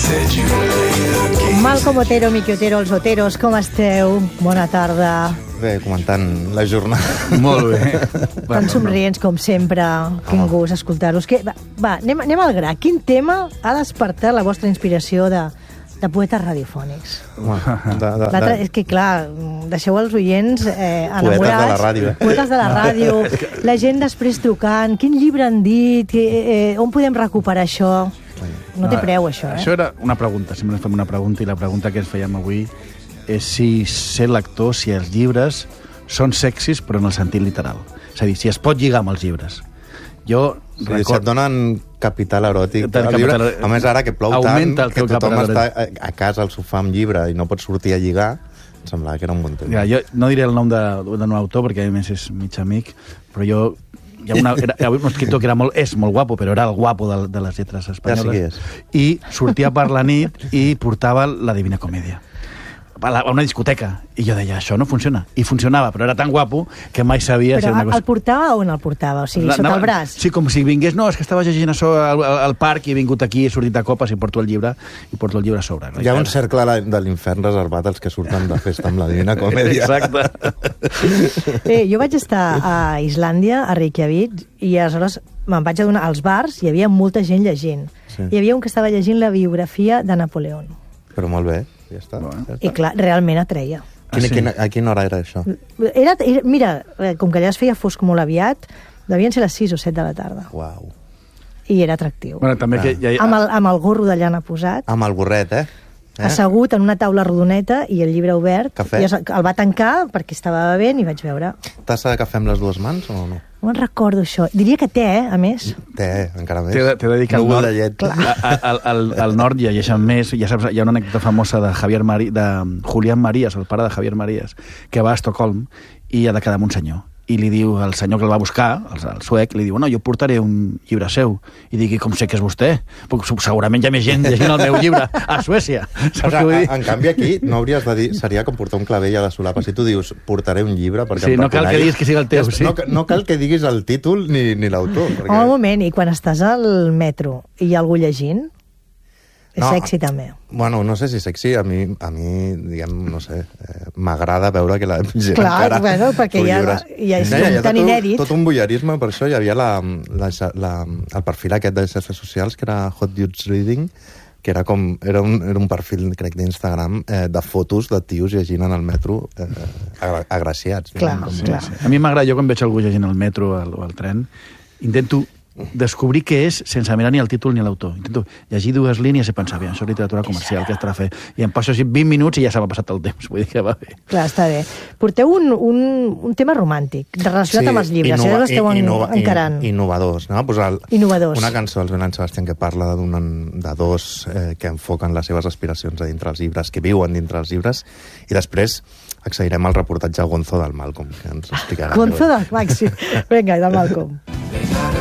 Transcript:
Malcom Otero, Miqui Otero, els Oteros, com esteu? Bona tarda. Bé, comentant la jornada. Molt bé. Tan somrients com sempre. Quin gust escoltar-vos. Va, anem al gra. Quin tema ha despertat la vostra inspiració de poetes radiofònics? És que, clar, deixeu els oients enamorats. Poetes de la ràdio. Poetes de la ràdio. La gent després trucant. Quin llibre han dit? On podem recuperar això? No té preu, això, Això era una pregunta. Sempre ens fem una pregunta, i la pregunta que ens fèiem avui és si ser lector, si els llibres són sexis, però en el sentit literal. És a dir, si es pot lligar amb els llibres. Jo si et donen capital eròtic. A més, ara que plou tant, que tothom està a casa al sofà amb llibre i no pot sortir a lligar, em semblava que era un bon tema. Jo no diré el nom d'un autor, perquè a més és mig amic, però jo... Hi ha un escriptor que és molt guapo, però era el guapo de les lletres espanyoles. Ja sí que és. I sortia per la nit i portava la Divina Comèdia a una discoteca. I jo deia, això no funciona. I funcionava, però era tan guapo que mai sabia... Però el portava o no el portava? O sigui, sota el braç? Sí, com si vingués... No, és que estava llegint això al parc i he vingut aquí, he sortit de copes i porto el llibre a sobre. Hi ha un cercle de l'infern reservat als que surten de festa amb la Divina Comèdia. Exacte. Jo vaig estar a Islàndia, a Reykjavik, i aleshores me'n vaig adonar als bars, hi havia molta gent llegint. Hi havia un que estava llegint la biografia de Napoleó. Però molt bé. Ja està. I clar, realment atreia. A quina hora era això? Mira, com que allà es feia fosc molt aviat, devien ser les 6 o 7 de la tarda. Uau. I era atractiu. Bueno, també amb el gorro de llana posat. Amb el gorret, Assegut en una taula rodoneta i el llibre obert. Cafè? I el va tancar perquè estava bevent i vaig veure. Tassa de cafè amb les dues mans o no? No me'n recordo això. Diria que té, a més. Té, encara més. T'he de dir que al nord hi ha més. Ja saps, hi ha una anècdota famosa de Julián Marías, el pare de Javier Marías, que va a Estocolm i ha de quedar amb un senyor. I li diu al senyor que el va buscar, el suec, li diu, no, jo portaré un llibre seu. I digui, com sé que és vostè? Perquè segurament hi ha més gent llegint el meu llibre a Suècia. En canvi, aquí no hauries de dir... Seria com portar un clavell a la solapa. Si tu dius, portaré un llibre... Sí, no cal que diguis que sigui el teu, sí. No cal que diguis el títol ni l'autor. Un moment, i quan estàs al metro i hi ha algú llegint, és sexy també. Bueno, no sé si sexy, a mi diguem, no sé, m'agrada veure que la gent encara... Clar, bueno, perquè hi ha tan inèdit. Tot un voyeurisme, per això hi havia el perfil aquest de xarxes socials, que era Hot Dudes Reading, que era un perfil, crec, d'Instagram, de fotos de tios llegint en el metro agraciats. Clar. A mi m'agrada, jo quan veig algú llegint al metro o al tren, intento descobrir què és sense mirar ni el títol ni l'autor. Intento llegir 2 línies i pensar, bé, això és literatura comercial, què estarà fer? I em passo així 20 minuts i ja se m'ha passat el temps. Vull dir que va bé. Clar, està bé. Porteu un tema romàntic, relacionat amb els llibres. Esteu encarant. Innovadors, no? Innovadors. Una cançó dels Bellán Sebastián que parla de dos que enfoquen les seves aspiracions a dintre els llibres, que viuen dintre els llibres, i després accedirem al reportatge Gonzo del Malcom, que ens explicarà. Gonzo del Maxi. Vinga, del Malcom.